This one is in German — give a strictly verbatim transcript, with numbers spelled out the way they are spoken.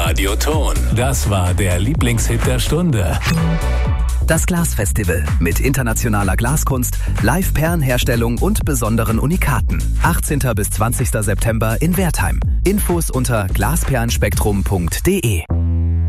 Radioton. Das war der Lieblingshit der Stunde. Das Glasfestival mit internationaler Glaskunst, Live-Perlenherstellung und besonderen Unikaten. achtzehnten bis zwanzigsten September in Wertheim. Infos unter glasperlenspektrum punkt de.